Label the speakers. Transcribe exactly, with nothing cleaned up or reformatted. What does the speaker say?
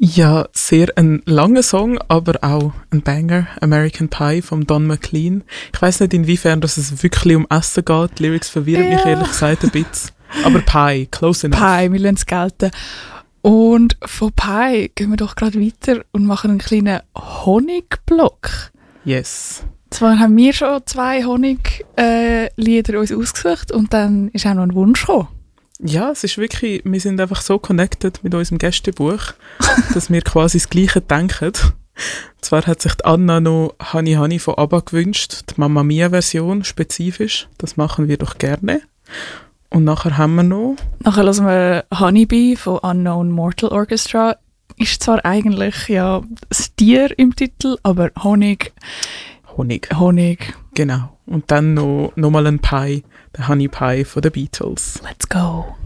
Speaker 1: Ja, sehr ein langer Song, aber auch ein Banger, American Pie von Don McLean. Ich weiss nicht, inwiefern dass es wirklich um Essen geht. Die Lyrics verwirren
Speaker 2: Ja.
Speaker 1: mich ehrlich gesagt ein bisschen. Aber Pie, close enough.
Speaker 2: Pie, wir lassen es gelten. Und von Pie gehen wir doch gerade weiter und machen einen kleinen Honigblock.
Speaker 1: Yes.
Speaker 2: Zwar haben wir schon zwei Honiglieder äh, uns ausgesucht und dann ist auch noch ein Wunsch gekommen.
Speaker 1: Ja, es ist wirklich, wir sind einfach so connected mit unserem Gästebuch, dass wir quasi das Gleiche denken. Zwar hat sich die Anna noch Honey Honey von ABBA gewünscht, die Mamma Mia Version spezifisch. Das machen wir doch gerne. Und nachher haben wir noch...
Speaker 2: Nachher hören wir Honeybee von Unknown Mortal Orchestra. Ist zwar eigentlich ja das Tier im Titel, aber Honig...
Speaker 1: Honig.
Speaker 2: Honig.
Speaker 1: Genau. Und dann noch, noch mal ein Pie, der Honey Pie von den Beatles.
Speaker 2: Let's go.